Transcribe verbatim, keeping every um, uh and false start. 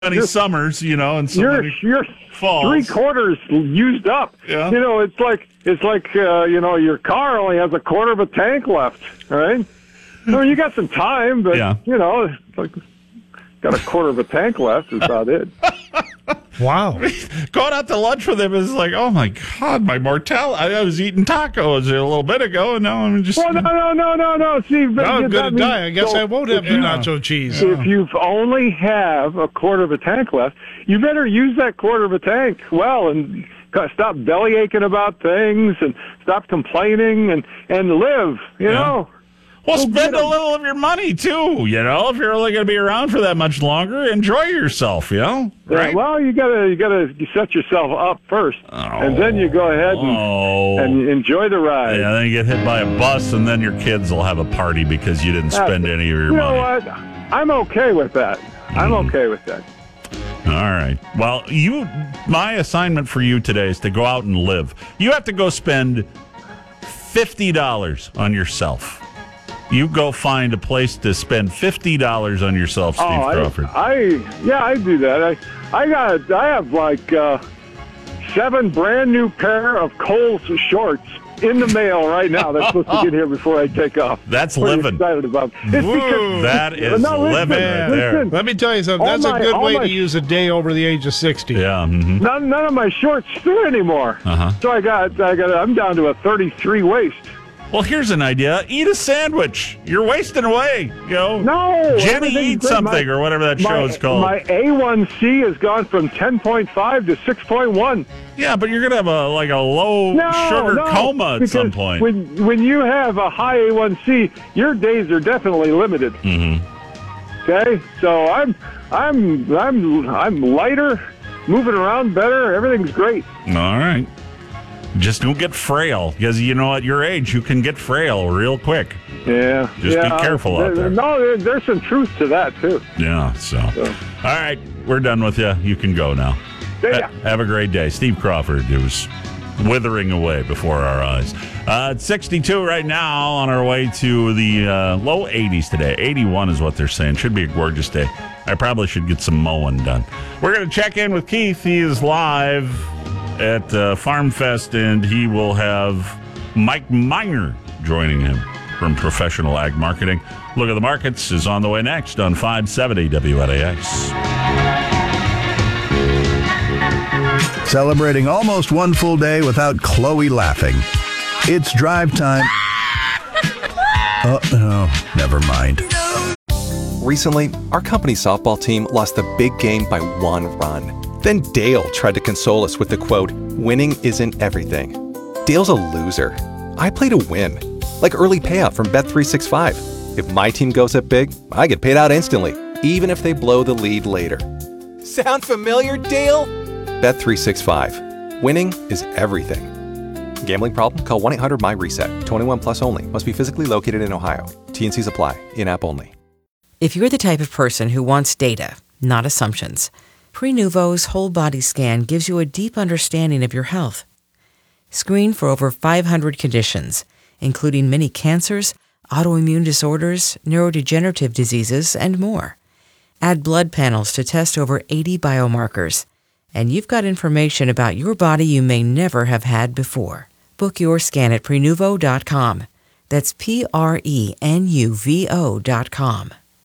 many you're, summers, you know, and so you're, many you're falls. Three quarters used up. Yeah. You know, it's like it's like uh, you know, your car only has a quarter of a tank left, right? So you got some time, but yeah. you know, it's like got a quarter of a tank left. Is about it. Wow. Going out to lunch with him is like, oh, my God, my mortality. I was eating tacos a little bit ago, and now I'm just... Well, no, no, no, no, no. See, but I'm going to die. I guess so I won't have the nacho cheese. If you only have a quarter of a tank left, you better use that quarter of a tank well and stop belly aching about things and stop complaining and, and live, you yeah. know? Well, Go spend a little of your money, too, you know? If you're only going to be around for that much longer, enjoy yourself, you know? Right? Yeah, well, you got to you gotta set yourself up first, oh, and then you go ahead and, oh. and enjoy the ride. Yeah, then you get hit by a bus, and then your kids will have a party because you didn't spend That's, any of your you money. You know what? I'm okay with that. I'm mm. okay with that. All right. Well, you, my assignment for you today is to go out and live. You have to go spend fifty dollars on yourself. You go find a place to spend fifty dollars on yourself, Steve oh, I, Crawford. I yeah, I do that. I I got I have like uh, seven brand new pair of Kohl's shorts in the mail right now. They're supposed to get here before I take off. That's Pretty living. Excited about it's Woo, because, that is no, listen, living right there. Listen, Let me tell you something. That's my, a good way my, to use a day over the age of sixty. Yeah. Mm-hmm. None, none of my shorts fit anymore. Uh-huh. So I got I got I'm down to a thirty-three waist. Well, here's an idea. Eat a sandwich. You're wasting away. You know, no, Jenny Eat Something my, or whatever that my, show is called. My A one C has gone from ten point five to six point one. Yeah, but you're going to have a like a low no, sugar no, coma at some point. When, when you have a high A one C, your days are definitely limited. Mm-hmm. Okay? So I'm I'm I'm I'm lighter, moving around better, everything's great. All right. Just don't get frail, because you know at your age you can get frail real quick. Yeah. Just yeah, be careful uh, out there. No, there, there's some truth to that, too. Yeah, so. so. All right, we're done with you. You can go now. Yeah. Ha- have a great day. Steve Crawford, it was withering away before our eyes. Uh, it's sixty-two right now, on our way to the uh, low eighties today. eighty-one is what they're saying. Should be a gorgeous day. I probably should get some mowing done. We're going to check in with Keith. He is live at uh, Farm Fest, and he will have Mike Miner joining him from Professional Ag Marketing. Look at the Markets is on the way next on five seventy W L A X. Celebrating almost one full day without Chloe laughing. It's drive time. Oh, no, never mind. Recently, our company softball team lost the big game by one run. Then Dale tried to console us with the quote, "Winning isn't everything." Dale's a loser. I play to win. Like early payout from Bet three sixty-five. If my team goes up big, I get paid out instantly, even if they blow the lead later. Sound familiar, Dale? Bet three sixty-five. Winning is everything. Gambling problem? Call one eight hundred M Y reset. twenty-one plus only. Must be physically located in Ohio. T N Cs apply. In-app only. If you're the type of person who wants data, not assumptions, Prenuvo's whole body scan gives you a deep understanding of your health. Screen for over five hundred conditions, including many cancers, autoimmune disorders, neurodegenerative diseases, and more. Add blood panels to test over eighty biomarkers, and you've got information about your body you may never have had before. Book your scan at Prenuvo dot com. That's P R E N U V O dot com.